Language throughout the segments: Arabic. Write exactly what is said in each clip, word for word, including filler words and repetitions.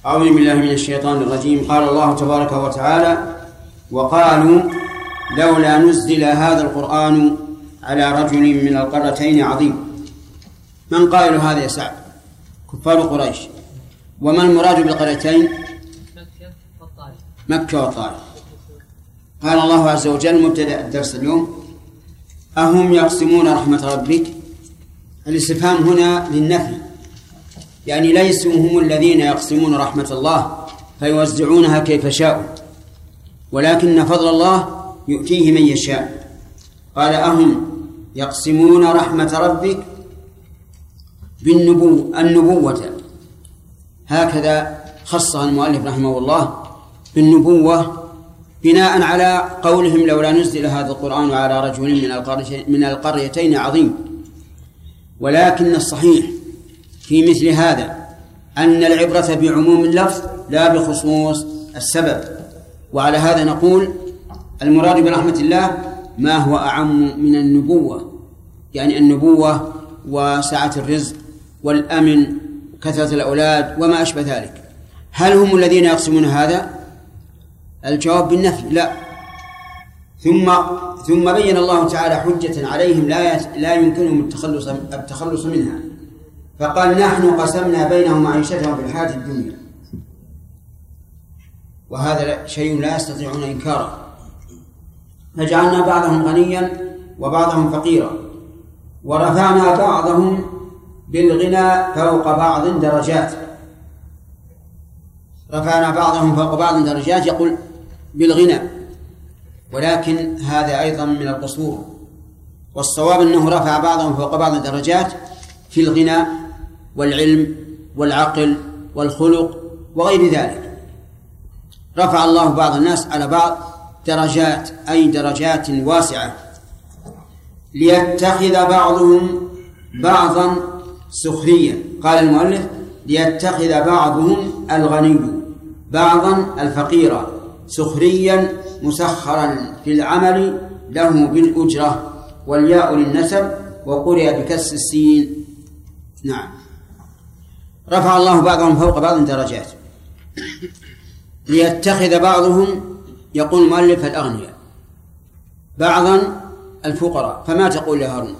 أعوذ بالله من الشيطان الرجيم. قال الله تبارك وتعالى: وقالوا لولا نزل هذا القرآن على رجل من القريتين عظيم. من قائل هذا يا سعد؟ كفار قريش. وما المراد بالقريتين؟ مكة والطائف. قال الله عز وجل مبتدأ الدرس اليوم: أهم يقسمون رحمة ربك؟ الاستفهام هنا للنفي، يعني ليسوا هم الذين يقسمون رحمة الله فيوزعونها كيف شاءوا، ولكن فضل الله يؤتيه من يشاء. قال: أهم يقسمون رحمة ربك بالنبوة النبوة، هكذا خصها المؤلف رحمه الله بالنبوة بناء على قولهم لولا نزل هذا القرآن على رجل من القريتين عظيم. ولكن الصحيح في مثل هذا أن العبرة بعموم اللفظ لا بخصوص السبب، وعلى هذا نقول المراد برحمة الله ما هو أعم من النبوة، يعني النبوة وسعة الرزق والأمن وكثرة الأولاد وما أشبه ذلك. هل هم الذين يقسمون هذا؟ الجواب بالنفي: لا. ثم ثم بين الله تعالى حجة عليهم لا لا يمكنهم التخلص التخلص منها، فقال: نحن قسمنا بينهم معيشتهم في الحياة الدنيا. وهذا شيء لا يستطيعون إنكاره. فجعلنا بعضهم غنيا وبعضهم فقيرا، ورفعنا بعضهم بالغنى فوق بعض درجات. رفعنا بعضهم فوق بعض درجات يقول بالغنى، ولكن هذا أيضا من القصور، والصواب أنه رفع بعضهم فوق بعض درجات في الغنى والعلم والعقل والخلق وغير ذلك. رفع الله بعض الناس على بعض درجات، أي درجات واسعة، ليتخذ بعضهم بعضا سخريا. قال المؤلف: ليتخذ بعضهم الغني بعضا الفقير سخريا مسخرا في العمل له بالأجرة، والياء للنسب، وقرئ بكسر السين. نعم، رفع الله بعضهم فوق بعض درجات ليتخذ بعضهم، يقول المؤلف الأغنياء، بعضا الفقراء. فما تقول يا هارون؟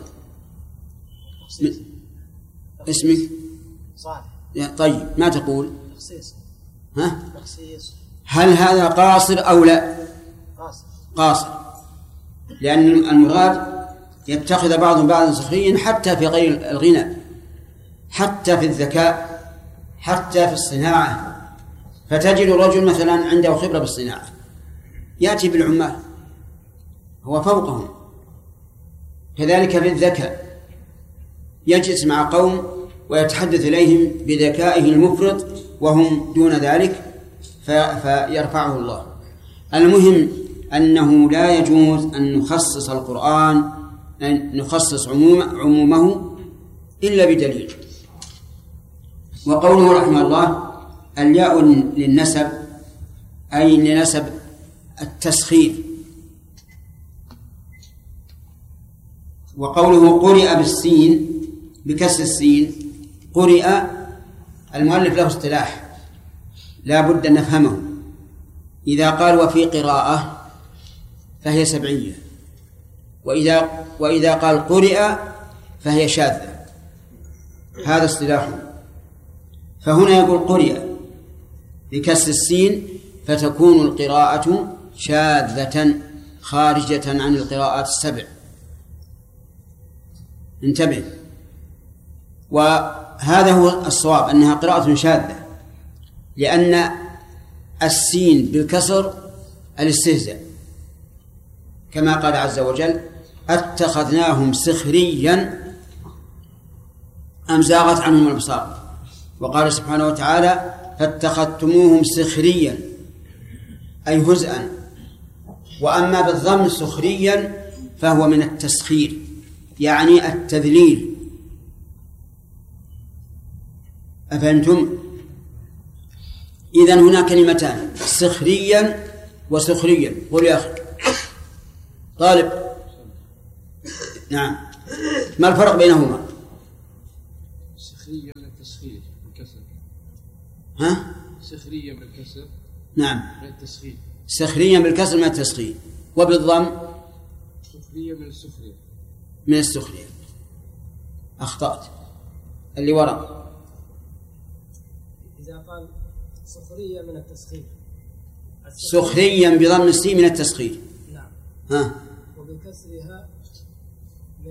اسمك صالح. طيب، ما تقول؟ تخصيص. ها؟ تخصيص. هل هذا قاصر أو لا؟ قاصر. قاصر، لأن المراد يتخذ بعضهم بعضا سخريا حتى في غير الغنى، حتى في الذكاء، حتى في الصناعة. فتجد رجل مثلا عنده خبرة بالصناعة يأتي بالعمال، هو فوقهم. كذلك في الذكاء، يجلس مع قوم ويتحدث إليهم بذكائه المفرط وهم دون ذلك فيرفعه الله. المهم أنه لا يجوز أن نخصص القرآن، أن نخصص عموم عمومه إلا بدليل. وقوله رحمه الله الياء للنسب، أي لنسب التسخير. وقوله قرئ بالسين بكسر السين، قرئ، المؤلف له اصطلاح لا بد أن نفهمه. إذا قال وفي قراءة فهي سبعية، وإذا, وإذا قال قرئ فهي شاذة، هذا اصطلاحه. فهنا يقول قرئ بكسر السين فتكون القراءة شاذة خارجة عن القراءات السبع. انتبه، وهذا هو الصواب، أنها قراءة شاذة، لأن السين بالكسر الاستهزاء، كما قال عز وجل اتخذناهم سخريا أم زاغت عنهم الأبصار. وقال سبحانه وتعالى فاتخذتموهم سخريا أي هزءا. وأما بالضم سخريا فهو من التسخير، يعني التذليل. أفهمتم؟ إذن هنا كلمتان، سخريا وسخريا. قل يا أخي طالب. نعم، ما الفرق بينهما؟ سخريا للتسخير بالكسر. ها؟ سخريا بالكسر. نعم. من التسخير. سخريا بالكسر من التسخير، وبالضم سخريا من السخرية. من السخرية. أخطأت. اللي وراء. إذا قال سخريا من التسخير. سخريا بضم السين من التسخير. نعم. ها. وبكسرها من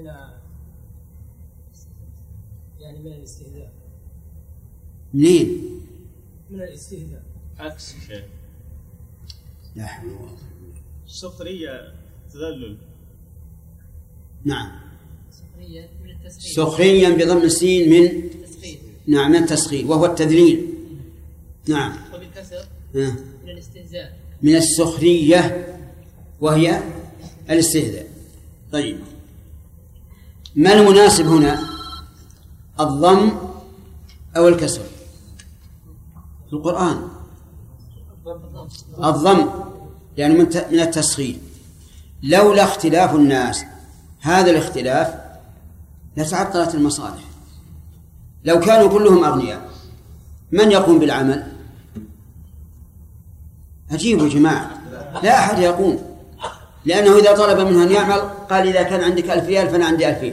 يعني من الاستهزاء. منين؟ من الاستهزاء. عكس شيء. لا حول ولا قوة. سخرية تذلل. نعم. سخريا من التسخير. سخريا بضم السين من التسخير. نعم من التسخير وهو التذليل. نعم. وبالكسر ها. من الاستهزاء. من السخرية وهي الاستهزاء. طيب، ما المناسب هنا، الضم أو الكسر في القرآن؟ الضم يعني من التسخير. لولا اختلاف الناس هذا الاختلاف لتعطلت المصالح. لو كانوا كلهم أغنياء من يقوم بالعمل؟ أجيبوا يا جماعة، لا أحد يقوم، لأنه إذا طلب منه أن يعمل قال إذا كان عندك ألف ريال فأنا عندي ألفين.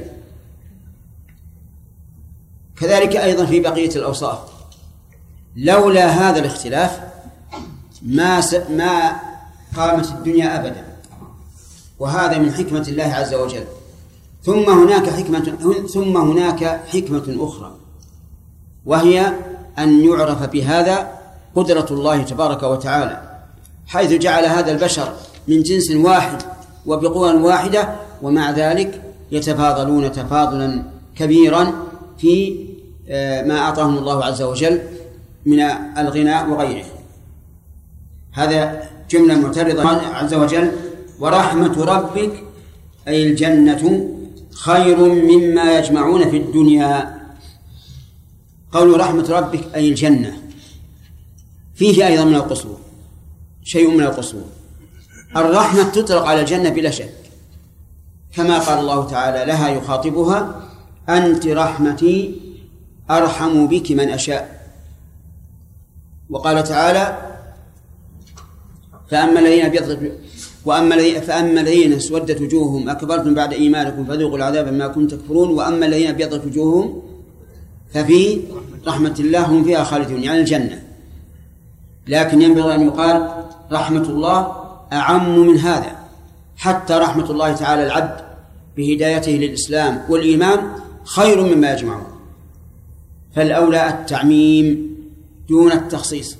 كذلك أيضا في بقية الأوصاف. لولا هذا الاختلاف ما س... ما قامت الدنيا أبدا، وهذا من حكمة الله عز وجل. ثم هناك حكمة ثم هناك حكمة أخرى، وهي أن يعرف بهذا قدرة الله تبارك وتعالى، حيث جعل هذا البشر من جنس واحد وبقوى واحدة، ومع ذلك يتفاضلون تفاضلا كبيرا في ما أعطاهم الله عز وجل من الغناء وغيره. هذا جملة معترضة عز وجل: ورحمة ربك أي الجنة خير مما يجمعون في الدنيا. قول رحمة ربك أي الجنة فيه أيضا من القصور شيء من القصور. الرحمة تطلق على الجنة بلا شك، كما قال الله تعالى لها يخاطبها: أنت رحمتي أرحم بك من أشاء. وقال تعالى: فأما الذين ابيضت وأما الذين فأما الذين اسودت وجوههم أكبرتم بعد إيمانكم فذوقوا العذاب بما كنتم تكفرون، وأما الذين ابيضت وجوههم ففي رحمة الله هم فيها خالدون، يعني الجنة. لكن ينبغي أن يقال رحمة الله أعم من هذا، حتى رحمة الله تعالى العبد بهدايته للإسلام والإيمان خير مما يجمعون، فالأولى التعميم دون التخصيص.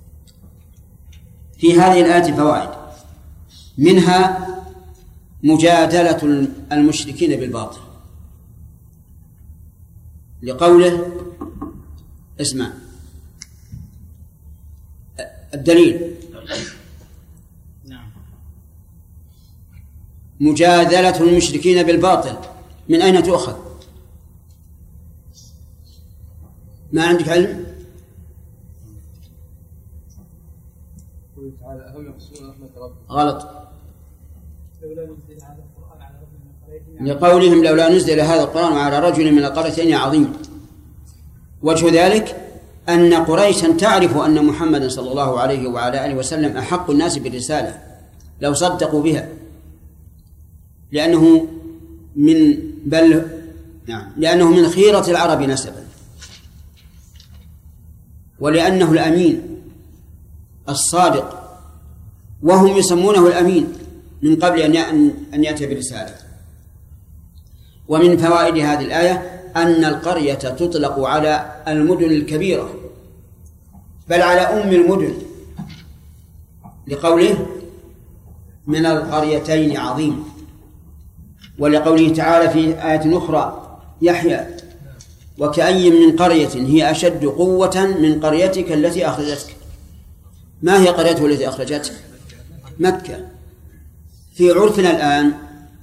في هذه الآية فوائد، منها مجادلة المشركين بالباطل، لقوله اسمع الدليل: مجادلة المشركين بالباطل من أين تؤخذ؟ ما عندك علم؟ غلط. لقولهم لولا نزل هذا القرآن على رجل من القريتين عظيم. وجه ذلك أن قريشا تعرف أن محمد صلى الله عليه وعلى آله وسلم أحق الناس بالرسالة لو صدقوا بها، لأنه من بل نعم لأنه من خيرة العرب نسبا، ولأنه الأمين الصادق، وهم يسمونه الأمين من قبل أن يأتي برسالة. ومن فوائد هذه الآية أن القرية تطلق على المدن الكبيرة، بل على أم المدن، لقوله من القريتين عظيم، ولقوله تعالى في آية أخرى يحيى: وكأي من قرية هي أشد قوة من قريتك التي أخرجتك. ما هي قريته التي أخرجتك؟ مكة. في عرفنا الآن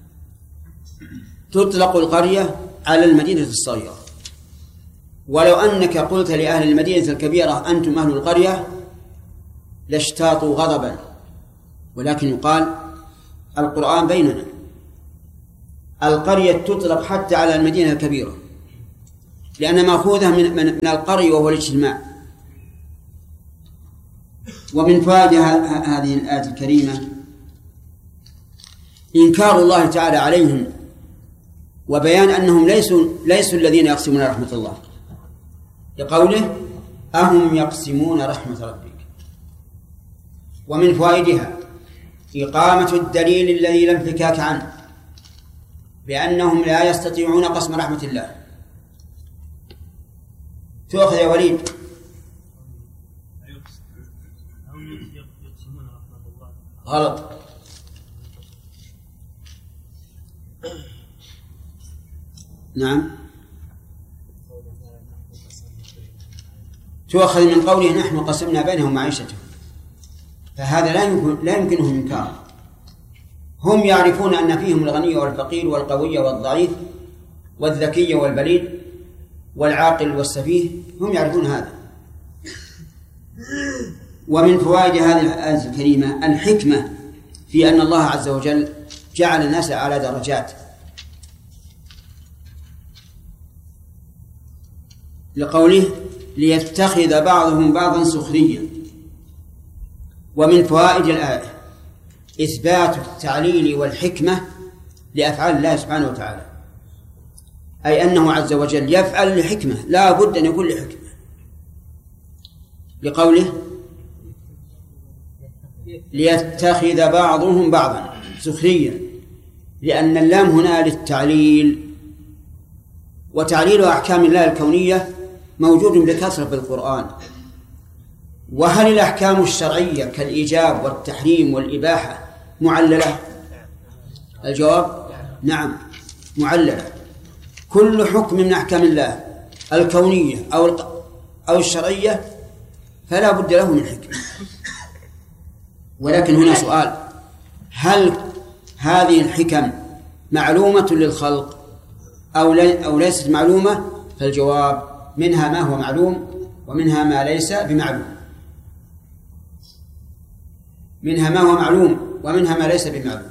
تطلق القرية على المدينة الصغيرة، ولو أنك قلت لأهل المدينة الكبيرة أنتم أهل القرية لاشتاطوا غضبا، ولكن يقال القرآن بيننا، القرية تطلق حتى على المدينة الكبيرة، لأن مأخوذة من, من, من القرية وهو الاجتماع. ومن فوائد هذه الآية الكريمة إنكار الله تعالى عليهم وبيان أنهم ليسوا ليسوا الذين يقسمون رحمة الله، لقوله أهم يقسمون رحمة ربك. ومن فوائدها إقامة الدليل الذي لا انفكاك عنه، بأنهم لا يستطيعون قسم رحمة الله. تؤخذ يا وليد. غلط. نعم، تؤخذ من قوله نحن قسمنا بينهم معيشتهم، فهذا لا يمكن لا يمكنهم إنكار. هم يعرفون أن فيهم الغني والفقير والقوي والضعيف والذكي والبليد والعاقل والسفيه، هم يعرفون هذا. ومن فوائد هذه الآية الكريمة الحكمة في أن الله عز وجل جعل الناس على درجات، لقوله ليتخذ بعضهم بعضا سخريا. ومن فوائد الآية إثبات التعليل والحكمة لأفعال الله سبحانه وتعالى، أي أنه عز وجل يفعل لحكمة، لا بد أن يكون لحكمة، لقوله ليتخذ بعضهم بعضا سخريا، لأن اللام هنا للتعليل، وتعليل أحكام الله الكونية موجود بكثرة في القرآن. وهل الأحكام الشرعية كالإيجاب والتحريم والإباحة معللة؟ الجواب نعم معللة. كل حكم من أحكام الله الكونية أو أو الشرعية فلا بد له من حكمة. ولكن هنا سؤال: هل هذه الحكم معلومة للخلق أو أو ليست معلومة؟ فالجواب منها ما هو معلوم ومنها ما ليس بمعلوم، منها ما هو معلوم ومنها ما ليس بمعلوم،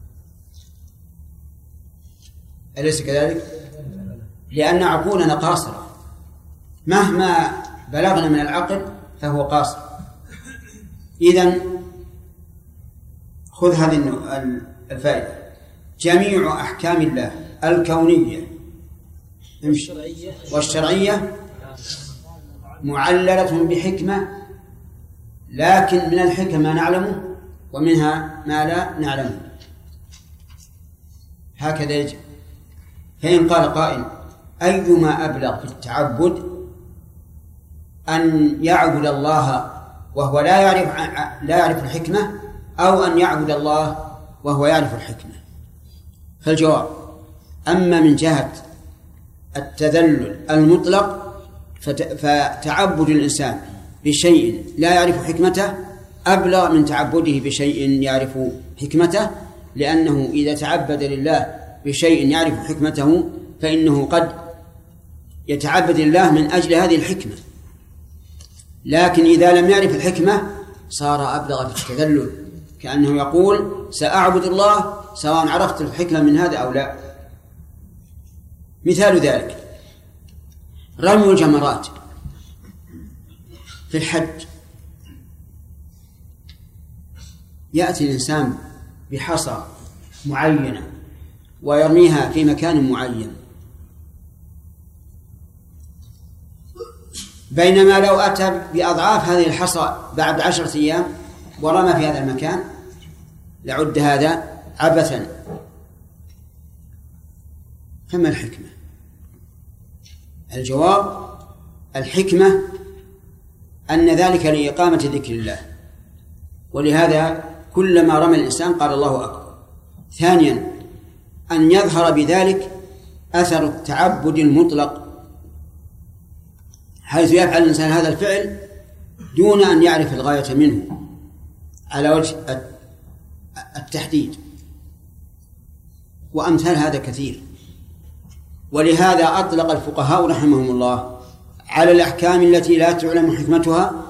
أليس كذلك؟ لأن عقولنا قاصرة، مهما بلغنا من العقل فهو قاصر. إذن خذ هذه الفائدة: جميع أحكام الله الكونية والشرعية معللة بحكمة، لكن من الحكمة ما نعلمه ومنها ما لا نعلمه، هكذا يجب. فإن قال قائل: أيما أبلغ في التعبد، أن يعبد الله وهو لا يعرف لا يعرف الحكمة، أو أن يعبد الله وهو يعرف الحكمة؟ فالجواب: أما من جهة التذلل المطلق فتعبد الإنسان بشيء لا يعرف حكمته أبلغ من تعبده بشيء يعرف حكمته، لأنه إذا تعبد لله بشيء يعرف حكمته فإنه قد يتعبد لله من أجل هذه الحكمة، لكن إذا لم يعرف الحكمة صار أبلغ في التذلل، كأنه يقول سأعبد الله سواء عرفت الحكمة من هذا أو لا. مثال ذلك رمي الجمرات في الحج. يأتي الإنسان بحصى معينة ويرميها في مكان معين، بينما لو أتى بأضعاف هذه الحصى بعد عشرة أيام ورمى في هذا المكان لعد هذا عبثا. فما الحكمة؟ الجواب: الحكمة أن ذلك لإقامة ذكر الله، ولهذا كلما رمى الإنسان قال الله أكبر. ثانيا أن يظهر بذلك أثر التعبد المطلق، حيث يفعل الإنسان هذا الفعل دون أن يعرف الغاية منه على وجه التحديد، وأمثال هذا كثير. ولهذا أطلق الفقهاء رحمهم الله على الأحكام التي لا تعلم حكمتها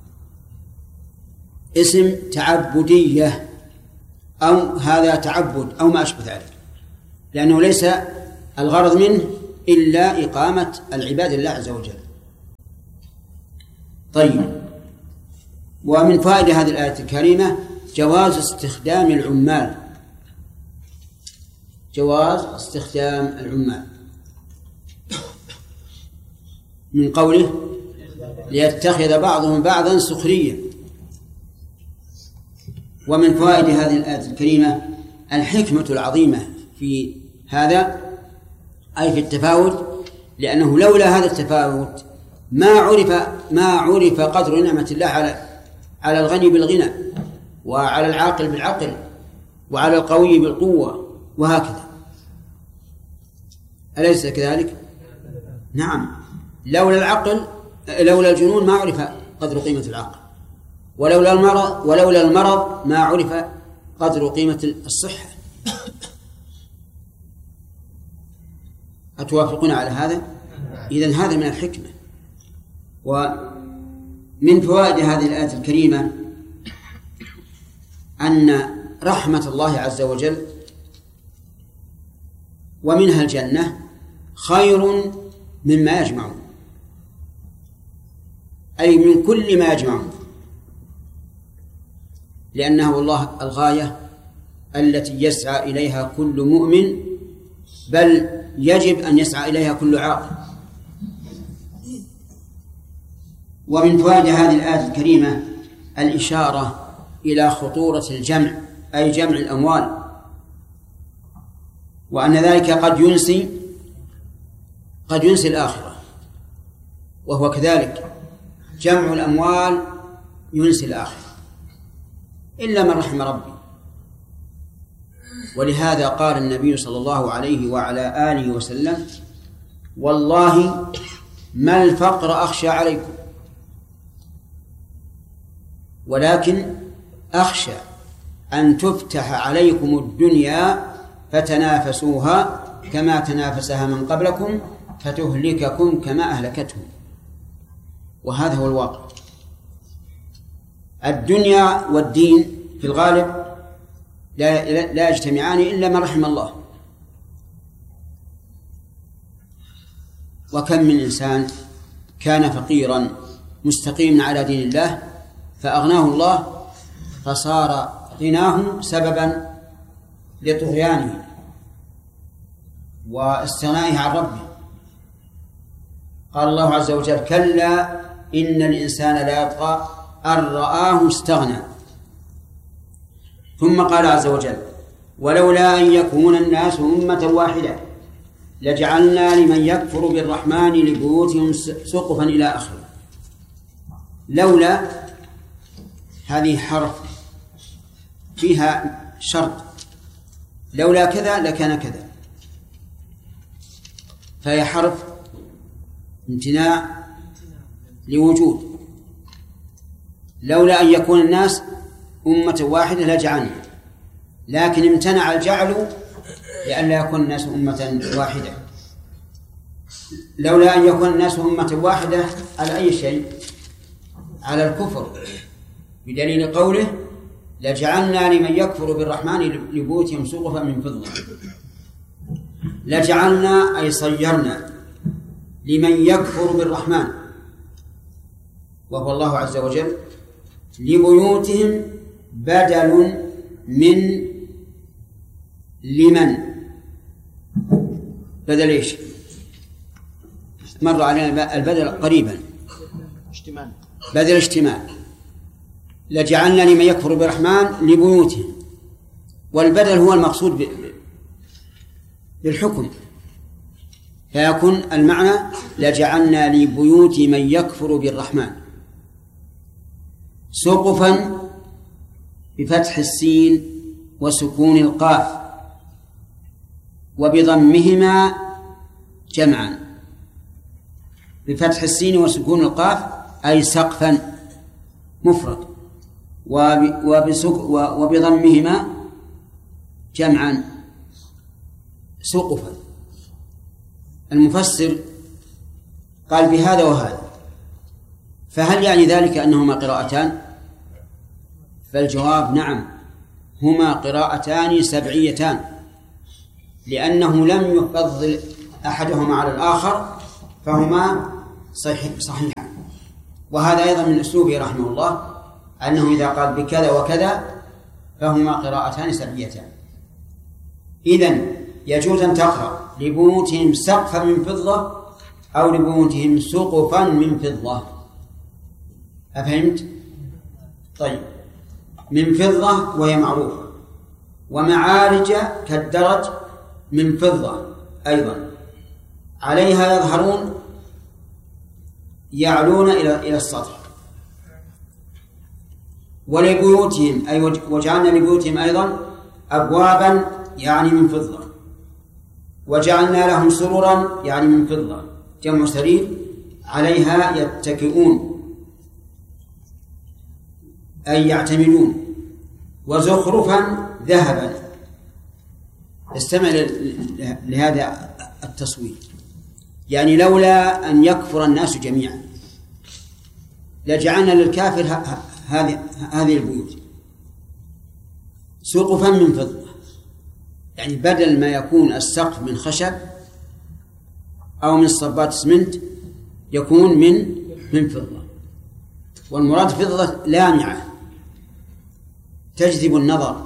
اسم تعبدية، أو هذا تعبد أو ما أشبه ذلك، لأنه ليس الغرض منه إلا إقامة العباد لله عز وجل. طيب، ومن فوائد هذه الآية الكريمة جواز استخدام العمال، جواز استخدام العمال من قوله ليتخذ بعضهم بعضا سخريا. ومن فوائد هذه الآية الكريمة الحكمة العظيمة في هذا، أي في التفاوت، لأنه لولا هذا التفاوت ما عرف ما عرف قدر نعمة الله على على الغني بالغنى، وعلى العاقل بالعقل، وعلى القوي بالقوة، وهكذا. أليس كذلك؟ نعم، لولا العقل لولا الجنون ما عرف قدر قيمة العقل، ولولا المرض ولولا المرض ما عرف قدر قيمة الصحة. أتوافقون على هذا؟ إذن هذا من الحكمة. ومن فوائد هذه الآية الكريمة أن رحمة الله عز وجل ومنها الجنة خير مما يجمعون، أي من كل ما يجمعون، لأنه الله الغاية التي يسعى إليها كل مؤمن، بل يجب أن يسعى إليها كل عاقل. ومن فوائد هذه الآية الكريمة الإشارة إلى خطورة الجمع، أي جمع الأموال، وأن ذلك قد ينسي قد ينسي الآخرة، وهو كذلك جمع الأموال ينسي الآخرة إلا من رحم ربي. ولهذا قال النبي صلى الله عليه وعلى آله وسلم: والله ما الفقر أخشى عليكم، ولكن أخشى أن تفتح عليكم الدنيا فتنافسوها كما تنافسها من قبلكم فتهلككم كما أهلكتهم. وهذا هو الواقع. الدنيا والدين في الغالب لا, لا يجتمعان إلا ما رحم الله. وكم من إنسان كان فقيرا مستقيما على دين الله فأغناه الله فصار غناه سببا لطغيانه واستغنائه عن ربه. قال الله عز وجل: كلا إن الإنسان لا يطغى أن رآه استغنى. ثم قال عز وجل: ولولا أن يكون الناس أمة واحدة لجعلنا لمن يكفر بالرحمن لبيوتهم سقفا إلى آخره. لولا هذه حرف فيها شرط، لولا كذا لكان كذا، فهي حرف امتناع لوجود. لولا أن يكون الناس أمة واحدة لجعلنا، لكن امتنع الجعل لئلا يكون الناس أمة واحدة. لولا أن يكون الناس أمة واحدة على أي شيء؟ على الكفر، بدليل قوله: لجعلنا لمن يكفر بالرحمن لبيوتهم سقفا من فضة. لجعلنا أي صيرنا لمن يكفر بالرحمن وهو الله عز وجل لبيوتهم بدل من لمن. بدل إيش؟ مر علينا البدل قريبا، اشتمال، بدل اشتمال. لجعلنا لمن يكفر بالرحمن لبيوتهم، والبدل هو المقصود بالحكم، فيكون المعنى: لجعلنا لبيوت من يكفر بالرحمن سقفا بفتح السين وسكون القاف وبضمهما جمعا. بفتح السين وسكون القاف أي سقفا مفرد، وبضمهما جمعا سقفا. المفسر قال بهذا وهذا، فهل يعني ذلك أنهما قراءتان؟ فالجواب: نعم، هما قراءتان سبعيتان، لأنه لم يفضل أحدهما على الآخر، فهما صحيح صحيحان. وهذا أيضا من أسلوبه رحمه الله أنه إذا قال بكذا وكذا فهما قراءتان سبعيتان. إذن يجوز أن تقرأ لبيوتهم سقفا من فضة أو لبيوتهم سقفا من فضة. أفهمت؟ طيب، من فضة وهي معروفة، ومعارج كالدرج من فضة أيضا، عليها يظهرون يعلون إلى إلى السطح. ولبيوتهم أي وجعلنا لبيوتهم أيضا أبوابا يعني من فضة، وجعلنا لهم سررا يعني من فضة جمع سرير عليها يتكئون أي يعتمدون، وزخرفا ذهبا. استمع لهذا التصوير، يعني لولا أن يكفر الناس جميعا لجعلنا للكافر هذه هذه البيوت سقفا من فضة، يعني بدل ما يكون السقف من خشب أو من صبات اسمنت يكون من من فضة. والمراد فضة لامعة تجذب النظر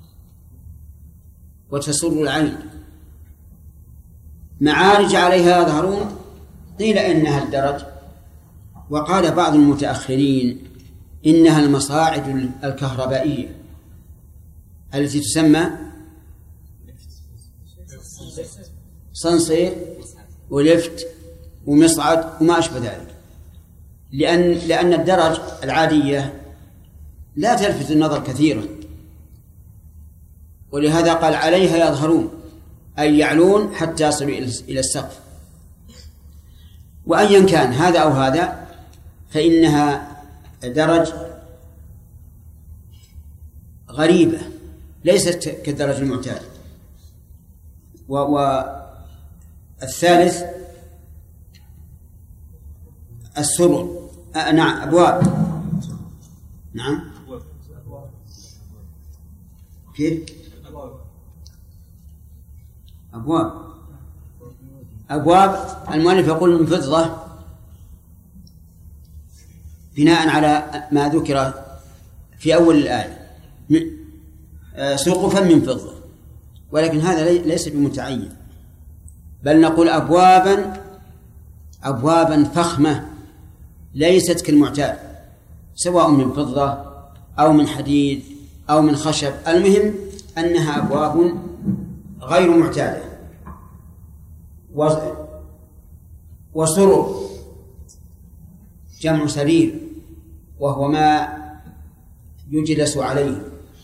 وتسر العين. معارج عليها يظهرون، قيل إنها الدرج، وقال بعض المتأخرين إنها المصاعد الكهربائية التي تسمى صنصير ولفت ومصعد وما أشبه ذلك، لأن لأن الدرج العادية لا تلفت النظر كثيرا، ولهذا قال عليها يظهرون أي يعلون حتى يصلوا إلى السقف. وأيا كان هذا أو هذا فإنها درج غريبة ليست كالدرج المعتاد. والثالث السرر، آه نعم أبواب، نعم كيف أبواب أبواب المؤلف يقول من فضة بناء على ما ذكر في أول الآية سقفا من فضة، ولكن هذا ليس بمتعين، بل نقول أبوابا أبوابا فخمة ليست كالمعتاد، سواء من فضة أو من حديد أو من خشب، المهم أنها أبواب غير معتادة. وسرر جمع سرير وهو ما يجلس عليه،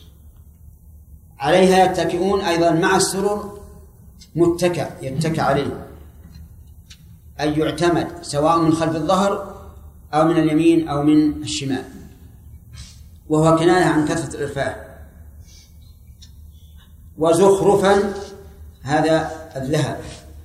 عليها يتكئون أيضا مع السرر متكأ يتكأ عليه، أي يعتمد سواء من خلف الظهر أو من اليمين أو من الشمال، وهو كناية عن كثرة الإرفاه. وزخرفا هذا الذهب،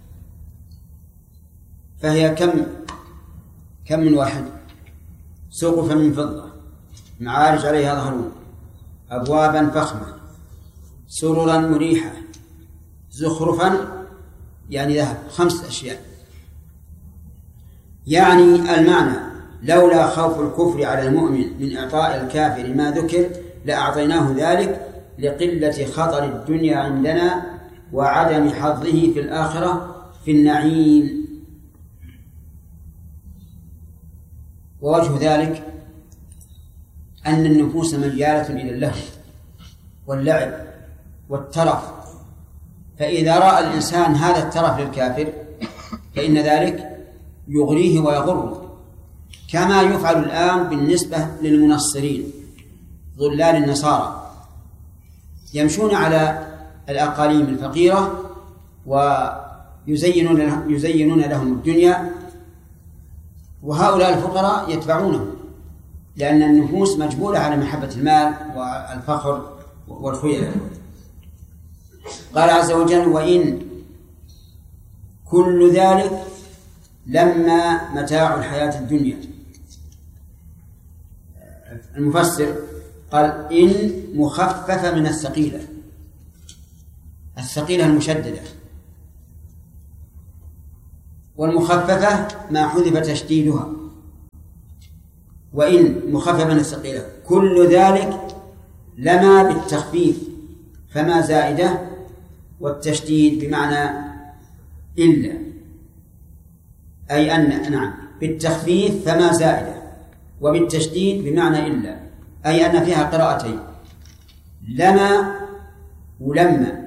فهي كم كم من واحد؟ سقفا من فضة، معارج عليها يظهرون، أبوابا فخمة، سررا مريحة، زخرفا يعني ذهب، خمسة أشياء. يعني المعنى لولا خوف الكفر على المؤمن من إعطاء الكافر ما ذكر لأعطيناه ذلك لقلة خطر الدنيا عندنا وعدم حظه في الآخرة في النعيم. ووجه ذلك أن النفوس ميالة إلى اللهو واللعب والترف، فإذا رأى الإنسان هذا الترف للكافر فإن ذلك يغريه ويغره، كما يفعل الآن بالنسبة للمنصرين ضلال النصارى، يمشون على الأقاليم الفقيرة ويزينون يزينون لهم الدنيا، وهؤلاء الفقراء يتبعونهم، لأن النفوس مجبولة على محبة المال والفخر والخيلاء. قال عز وجل: وإن كل ذلك لما متاع الحياة الدنيا. المفسر قال إن مخففة من الثقيلة، الثقيلة المشددة، والمخففة ما حذف تشديدها، وإن مخففة من الثقيلة كل ذلك لما بالتخفيف فما زائدة، والتشديد بمعنى إلا، أي أن نعم بالتخفيف فما زائدة، وبالتشديد بمعنى إلا، أي أن فيها قراءتين لما ولما،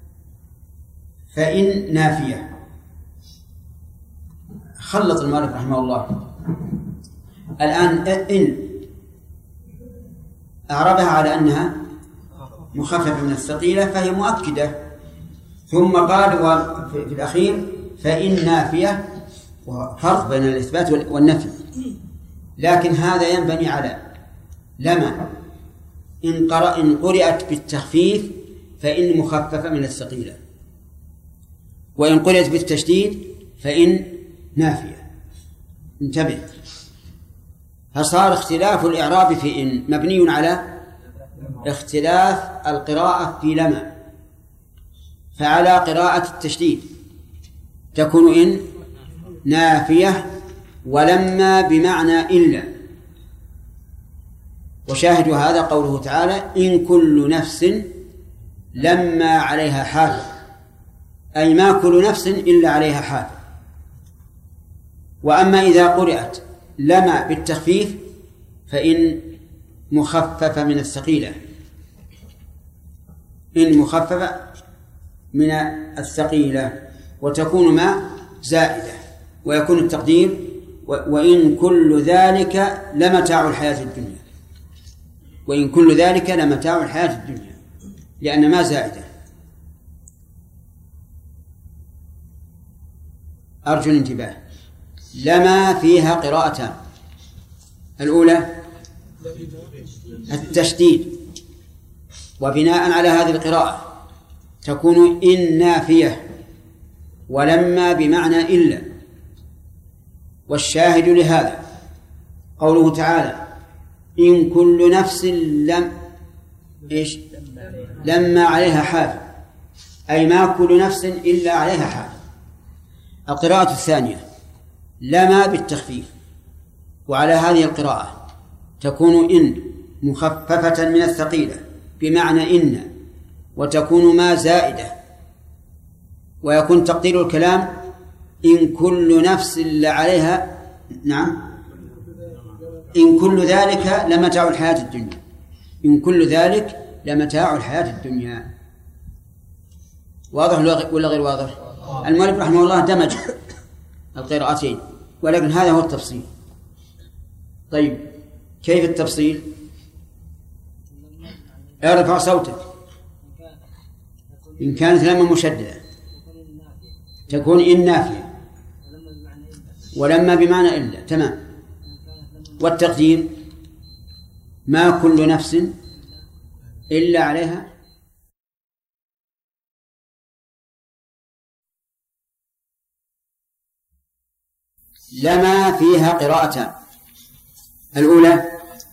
فإن نافية. خلط المؤلف رحمه الله الآن إن أعربها على أنها مخففة من الثقيلة فهي مؤكدة، ثم قال في الأخير فإن نافية، وفرق بين الإثبات والنفي. لكن هذا ينبني على لما إن قرأ إن قرأت بالتخفيف فإن مخففة من الثقيلة، وإن قرأت بالتشديد فإن نافية. انتبه، فصار اختلاف الإعراب في إن مبني على اختلاف القراءة في لما. فعلى قراءة التشديد تكون إن نافية، ولما بمعنى إلا. وشاهد هذا قوله تعالى إن كل نفس لما عليها حافظ، أي ما كل نفس إلا عليها حافظ. وأما إذا قرأت لما بالتخفيف فإن مخففة من الثقيلة، إن مخففة من الثقيلة، وتكون ما زائدة، ويكون التقدير وإن كل ذلك لمتاع الحياة الدنيا، وإن كل ذلك لمتاع الحياة الدنيا، لأن ما زائدة. أرجو الانتباه، لما فيها قراءتان، الأولى التشديد، وبناء على هذه القراءة تكون إن نافية، ولما بمعنى إلا. والشاهد لهذا قوله تعالى إن كل نفس لم إيش لما عليها حافظ، أي ما كل نفس إلا عليها حافظ. القراءة الثانية لما بالتخفيف، وعلى هذه القراءة تكون إن مخففة من الثقيلة بمعنى إن، وتكون ما زائدة، ويكون تقدير الكلام إن كل نفس إلا عليها نعم إن كل ذلك لمتاع الحياة الدنيا، إن كل ذلك لمتاع الحياة الدنيا. واضح ولا غير واضح؟ المؤلف رحمه الله دمج القراءتين، ولكن هذا هو التفصيل. طيب كيف التفصيل؟ ارفع صوتك. إن كانت لما مشددة تكون إن نافية، ولما بمعنى إلا. تمام. والتقدير ما كل نفس إلا عليها. لما فيها قراءتان، الأولى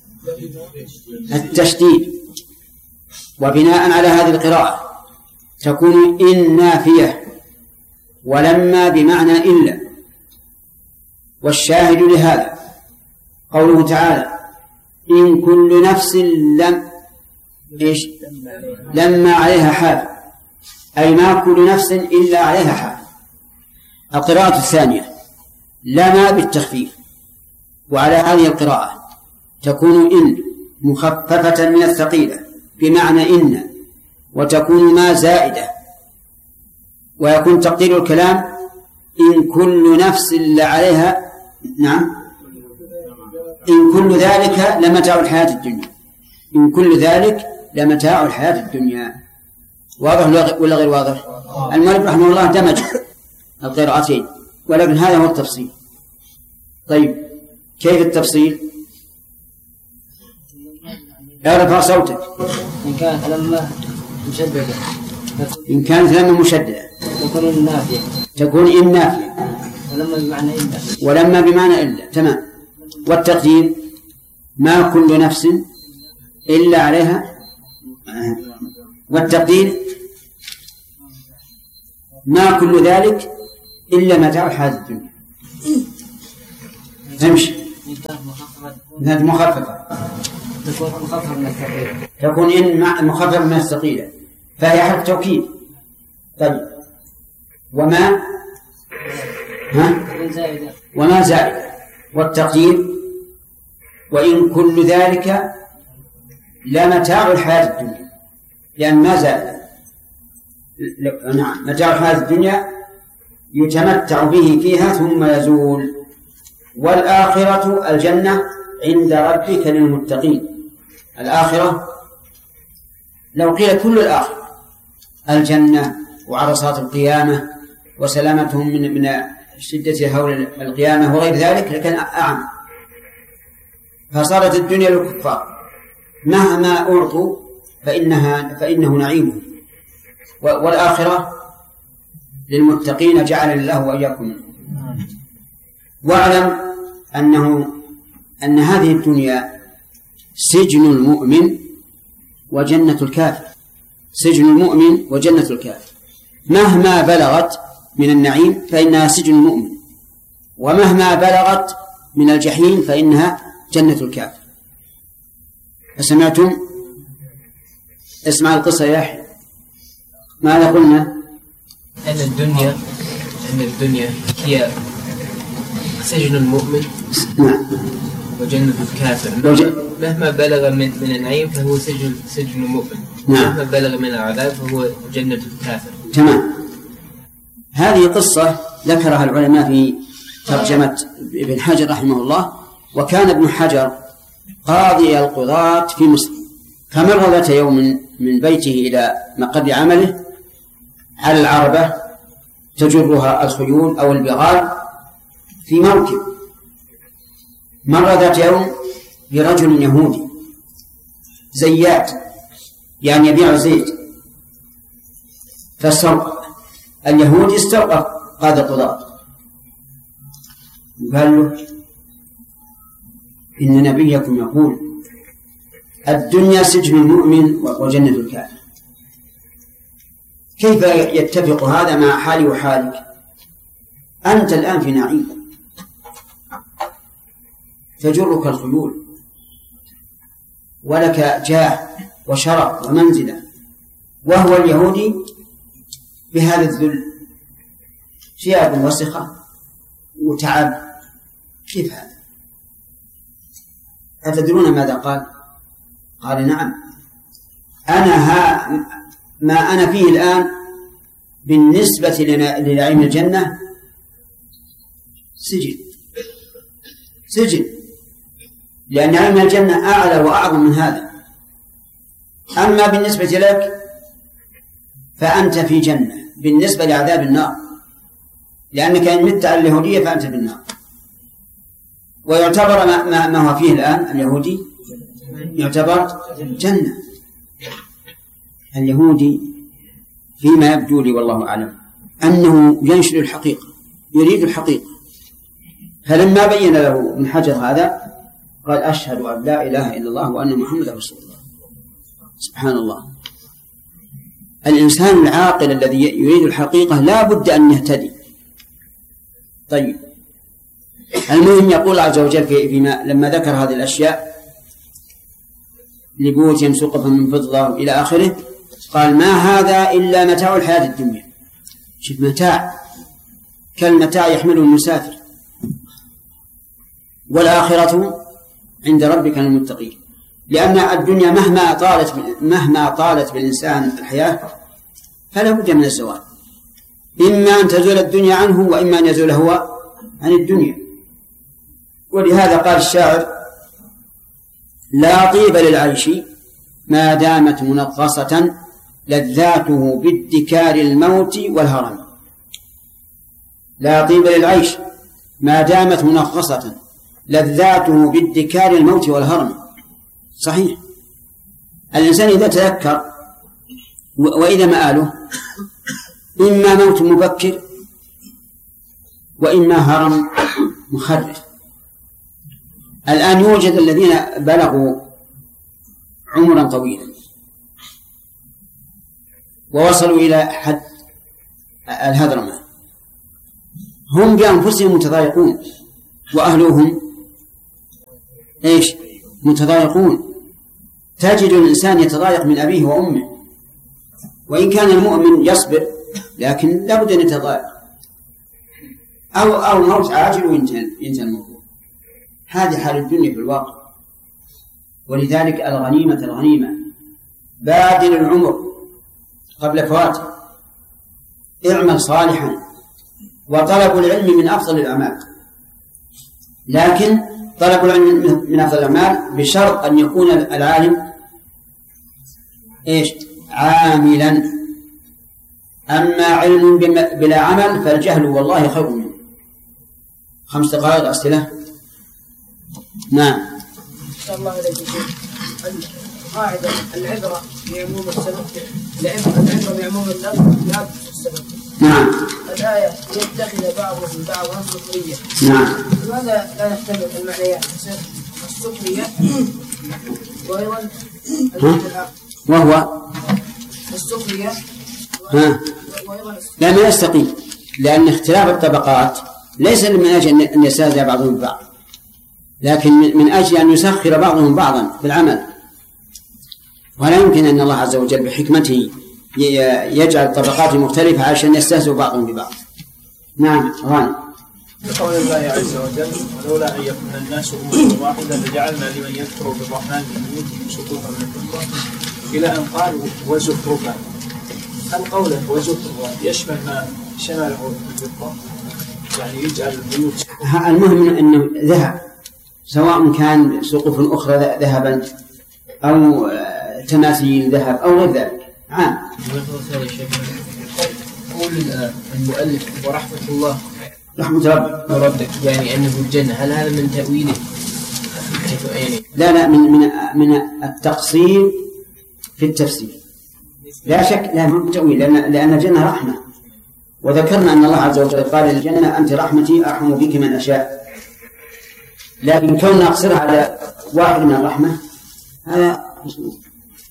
التشديد، وبناء على هذه القراءة تكون إن نافية، ولما بمعنى إلا. والشاهد لهذا قوله تعالى إن كل نفس لم إيش لما عليها حافظ، أي ما كل نفس إلا عليها حافظ. القراءة الثانية لما بالتخفيف، وعلى هذه القراءة تكون إن مخففة من الثقيلة بمعنى إن، وتكون ما زائدة، ويكون تقدير الكلام إن كل نفس إلا عليها نعم إن كل ذلك لمتاع الحياة الدنيا، إن كل ذلك لمتاع الحياة الدنيا. واضح ولا غير واضح؟ المؤلف رحمه الله دمج القراءتين، ولكن هذا هو التفصيل. طيب كيف التفصيل؟ ارفع صوتك. إن كانت لما مشددة إن كانت لما مشددة تكون إن نافية، تكون إن نافية، ولما بمعنى إلا. ولما بمعنى إلا. تمام. والتقدير ما كل نفس إلا عليها، والتقدير ما كل ذلك إلا متاع الحياة الدنيا. تمشي. إن كانت مخففة إن مخففة تكون مخففة من الثقيلة. تكون إن مع مخففة من الثقيلة فهي حرف توكيد. طيب وما ها زائدة وما زائدة. والتقدير وإن كل ذلك لمتاع الحياة الدنيا، لأن ما زائدة. نعم متاع الحياة الدنيا يتمتع به فيها ثم يزول. والآخرة الجنة عند ربك للمتقين. الآخرة لو قيل كل الآخرة الجنة وعرصات القيامة وسلامتهم من من شدة هول القيامة وغير ذلك لكان أعم. فصارت الدنيا للكفار مهما أعطوا فإنها فإنه نعيم، والآخرة للمتقين جعل الله وإياكم. واعلم أنه أن هذه الدنيا سجن المؤمن وجنة الكافر. سجن المؤمن وجنة الكافر مهما بلغت من النعيم فإنها سجن المؤمن، ومهما بلغت من الجحيم فإنها جنة الكافر. فسمعتم؟ اسمع القصة يا أحد. ماذا قلنا؟ أن الدنيا أن الدنيا هي سجن المؤمن وجنة الكافر. وج... مهما بلغ من من النعيم فهو سجن سجن المؤمن. نعم. مهما بلغ من العذاب فهو جنة الكافر. تمام. هذه قصة ذكرها العلماء في ترجمة ابن حجر رحمه الله. وكان ابن حجر قاضي القضاة في مصر، فمر ذات يوم من بيته إلى مقر عمله على العربة تجرها الخيول أو البغال في موكب. مر ذات يوم برجل يهودي زيات، يعني يبيع زيت، فاستوقف اليهودي استوقف قاضي القضاة وقال له إن نبيكم يقول الدنيا سجن المؤمن وجنة الكافر، كيف يتفق هذا مع حالي وحالك؟ أنت الآن في نعيم تجرك الخيول ولك جاه وشرف ومنزلة، وهو اليهودي بهذا الذل، ثياب وسخة وتعب. كيف هذا؟ أتدرون ماذا قال؟ قال نعم، أنا ها ما أنا فيه الآن بالنسبة لنعيم الجنة سجن سجن لأن نعيم الجنة أعلى وأعظم من هذا. أما بالنسبة لك فأنت في جنة بالنسبة لعذاب النار، لأنك إن مت على اليهودية فأنت في النار. ويعتبر ما, ما هو فيه الآن اليهودي يعتبر جنة. اليهودي فيما يبدو لي والله أعلم أنه ينشر الحقيقة، يريد الحقيقة. فلما بين له ابن حجر هذا قال أشهد أن لا إله إلا الله وأن محمد رسول الله. سبحان الله. الإنسان العاقل الذي يريد الحقيقة لا بد أن يهتدي. طيب المهم يقول الله عز وجل فيما لما ذكر هذه الأشياء لبيوتهم سقفا من فضة إلى آخره قال ما هذا إلا متاع الحياة الدنيا. شوف متاع كالمتاع يحمله المسافر، والآخرة عند ربك للمتقين. لأن الدنيا مهما طالت مهما طالت بالإنسان الحياة فلا بد من الزوال، إما أن تزول الدنيا عنه وإما أن يزول هو عن الدنيا. ولهذا قال الشاعر لا طيب للعيش ما دامت منغصة لذاته بادكار الموت والهرم. لا طيب للعيش ما دامت منغصة لذاته بادكار الموت والهرم. صحيح، الإنسان إذا تذكر وإذا مآله إما موت مبكر وإما هرم مخرف. الآن يوجد الذين بلغوا عمرا طويلا ووصلوا إلى حد الهذرمة، هم بأنفسهم متضايقون وأهلهم إيش متضايقون. تجد الإنسان يتضايق من أبيه وأمه، وإن كان المؤمن يصبر لكن لابد أن يتضايق، أو أو موت عاجل وينتهي الموضوع. هذه حال الدنيا في الواقع. ولذلك الغنيمة الغنيمة بادل العمر قبل فواته، اعمل صالحا، وطلب العلم من أفضل الأعمال، لكن طلب العلم من أفضل الأعمال بشرط أن يكون العالم إيش عاملا. أما علم بلا عمل فالجهل والله خير منه. خمس دقائق أسئلة. نعم. إن شاء الله عليك. القاعدة العبرة بعموم السبب، العبرة بعموم اللفظ لا السبب. نعم. الآية يتخذ بعضهم بعضا سخرية. نعم. لماذا لا نحتمل المعنيات السخرية وأيضا وهو السخرية ها لا ما يستقيم، لأن اختلاف الطبقات ليس من أجل أن يستهزئ بعضهم ببعض، لكن من أجل أن يسخر بعضهم بعضا في العمل. ولا يمكن أن الله عز وجل بحكمته يجعل طبقات مختلفة عشان يستهزئ بعضهم ببعض. نعم غانم. قول الله عز وجل: ولولا أن يكون الناس أمة واحدة لجعلنا لمن يكفر بالرحمن بيوتهم سقوفا من فضة، إلى أن قال وزخرفا. هل قوله وزخرفا يشمل ما شمله الفضة؟ يعني يجعل البيوت. المهم أنه ذهب، سواء كان سقوف أخرى ذهبا أو تماثيل ذهب أو غير ذلك. عام. قول المؤلف ورحمة الله رحمة رب ربك يعني أنه الجنة، هل هذا من تأويله؟ لا لا من من من التقصير في التفسير، لا شك، لا من التأويل، لأن لأن الجنة رحمة، وذكرنا أن الله عز وجل قال للجنة أنت رحمتي أرحم بك من أشاء، لكن كوننا نقصرها على واحد من الرحمة هذا